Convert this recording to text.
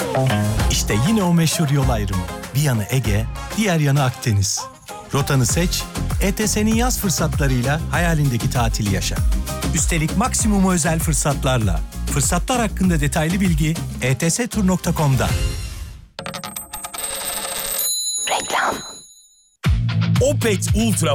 İşte yine o meşhur yol ayrımı. Bir yanı Ege, diğer yanı Akdeniz. Rotanı seç, ETS'nin yaz fırsatlarıyla hayalindeki tatili yaşa. Üstelik maksimum özel fırsatlarla. Fırsatlar hakkında detaylı bilgi etstur.com'da. Reklam. Opet Ultra